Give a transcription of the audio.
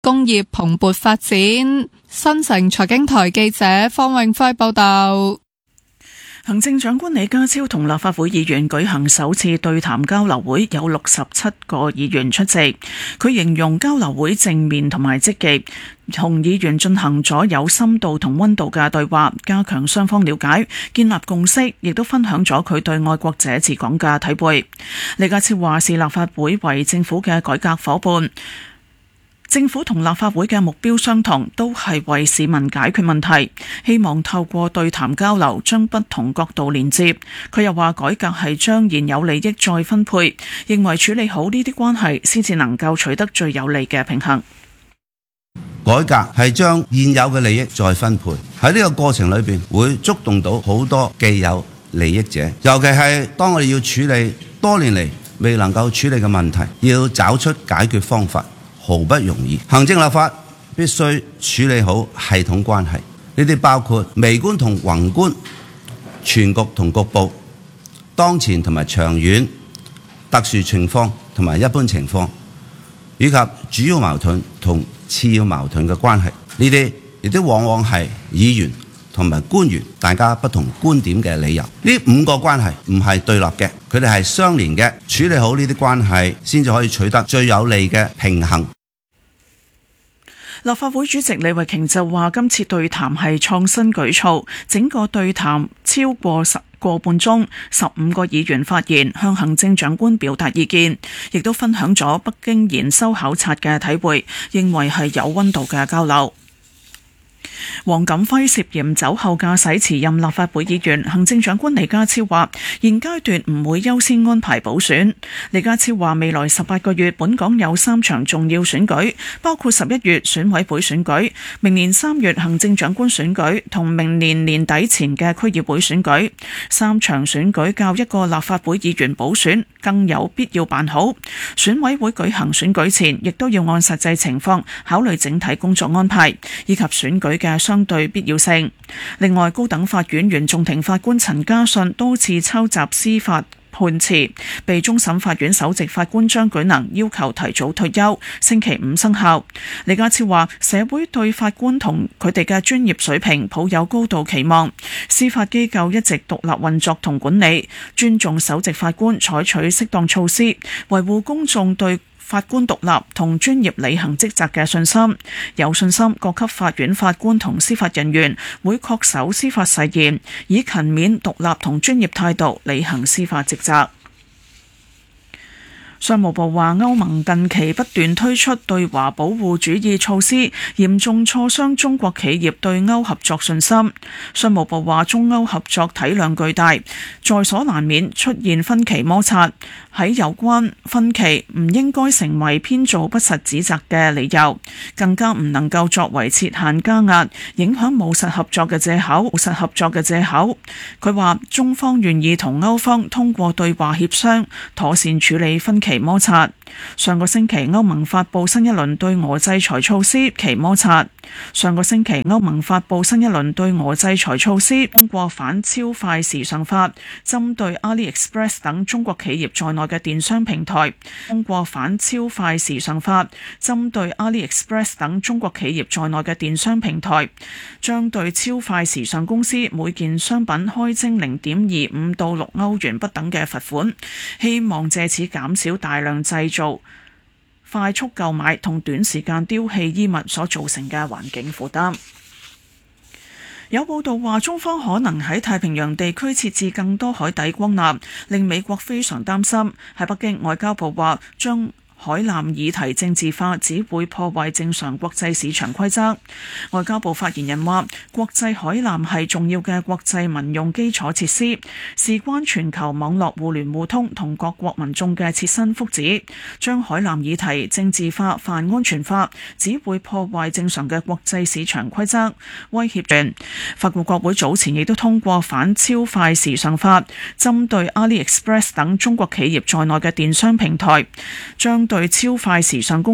工業蓬勃發展。新城財經台記者方永輝報道。 行政長官李家超同立法會議員舉行首次對談交流會，有67個議員出席。佢形容交流會正面同埋積極，同議員進行咗有深度同溫度嘅對話，加強雙方了解，建立共識，亦都分享咗佢對愛國者治港嘅體會。李家超話視立法會為政府嘅改革伙伴。政府同立法會嘅目標相同，都係為市民解決問題，希望透過對談交流將不同角度連接。佢又話改革係將現有利益再分配，認為處理好呢啲關係先至能夠取得最有利嘅平衡。 改革係將現有嘅利益再分配，喺呢個過程裏邊會觸動到好多既有利益者，尤其係當我哋要處理多年嚟未能夠處理嘅問題，要找出解決方法，毫不容易。行政立法必須處理好系統關係，呢啲包括微觀同宏觀、全局同局部、當前同埋長遠、特殊情況同埋一般情況，以及主要矛盾同次要矛盾嘅關係。呢啲亦都往往係議員同埋官員大家不同觀點嘅理由。呢5個關係唔係對立嘅，佢哋係相連嘅。處理好呢啲關係，先至可以取得最有利嘅平衡。 立法會主席李慧瓊就話：今次對談係創新舉措，整個對談超過個半鐘，15個議員發言，向行政長官表達意見，亦都分享咗北京研修考察嘅體會，認為係有溫度嘅交流。黃錦輝涉嫌酒後駕駛辭任立法會議員，行政長官李家超話現階段唔會優先安排補選。李家超話未來18個月本港有3場重要選舉，包括11月選委會選舉、明年3月行政長官選舉同明年年底前嘅區議會選舉。3場選舉較一個立法會議員補選更有必要辦好。選委會舉行選舉前，亦都要按實際情況考慮整體工作安排以及選舉嘅相對必要性。另外，高等法院原訟庭法官陳家信多次抄襲司法判詞，被終審法院首席法官張舉能要求提早退休，星期5生效。李家超話社會對法官同佢哋嘅專業水平抱有高度期望，司法機構一直獨立運作同管理，尊重首席法官採取適當措施，維護公眾對法官獨立同專業履行職責嘅信心，有信心各級法院法官同司法人員會恪守司法誓言，以勤勉、獨立同專業態度履行司法職責。商務部話歐盟近期不斷推出對華保護主義措施，嚴重挫傷中國企業對歐合作信心。商務部話中歐合作體量巨大，在所難免出現分歧摩擦。喺有關分歧唔應該成為編造不實指責嘅理由，更加唔能夠作為設限加壓、影響務實合作嘅藉口。佢話中方願意同歐方通過對話協商，妥善處理分歧摩擦。上個星期歐盟發布新一輪對俄制裁措施，通過反超快時尚法，針對 AliExpress 等中國企業在內嘅電商平台，將對超快時尚公司每件商品開徵0.25到6歐元不等嘅罰款，希望借此減少大量製造、快速購買同短時間丟棄衣物所造成嘅環境負擔。有報道話中方可能喺太平洋地區設置更多海底光纜，令美國非常擔心。喺北京，外交部話將海纜議題政治化只會破壞正常國際市場規則。外交部發言人話，國際海纜係重要嘅國際民用基礎設施，事關全球網絡互聯互通同各國民眾嘅切身福祉。將海纜議題政治化、泛安全化，只會破壞正常嘅國際市場規則，威脅人。法國國會早前亦都通過反超快時尚法，針對 AliExpress 等中國企業在內嘅電商平台，將對超快時尚公